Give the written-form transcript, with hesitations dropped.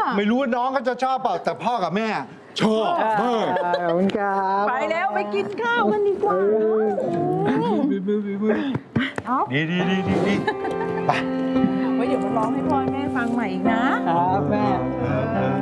ไม่รู้น้องเขาจะชอบเปล่าแต่พ่อกับแม่ชอบมากขอบคุณครับไปแล้วไปกินข้าวกันดีกว่าดีไปไว้เดี๋ยวมาร้องให้พ่อแม่ฟังใหม่อีกนะครับแม่